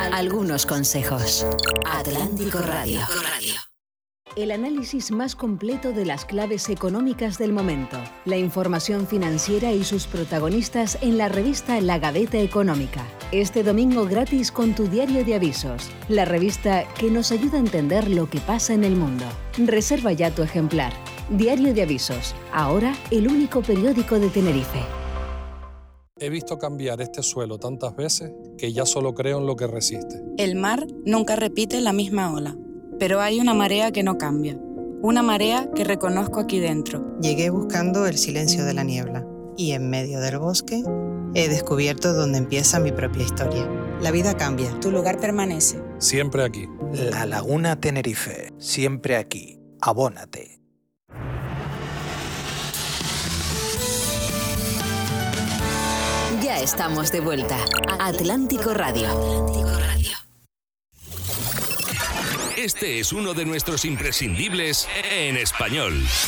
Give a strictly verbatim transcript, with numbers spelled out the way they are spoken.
Algunos consejos. Atlántico Radio. El análisis más completo de las claves económicas del momento. La información financiera y sus protagonistas en la revista La Gaveta Económica. Este domingo gratis con tu diario de avisos. La revista que nos ayuda a entender lo que pasa en el mundo. Reserva ya tu ejemplar. Diario de avisos. Ahora el único periódico de Tenerife. He visto cambiar este suelo tantas veces que ya solo creo en lo que resiste. El mar nunca repite la misma ola. Pero hay una marea que no cambia, una marea que reconozco aquí dentro. Llegué buscando el silencio de la niebla y en medio del bosque he descubierto dónde empieza mi propia historia. La vida cambia. Tu lugar permanece. Siempre aquí. La Laguna Tenerife, siempre aquí. Abónate. Ya estamos de vuelta. Atlántico Radio. Atlántico Radio. Este es uno de nuestros imprescindibles en español.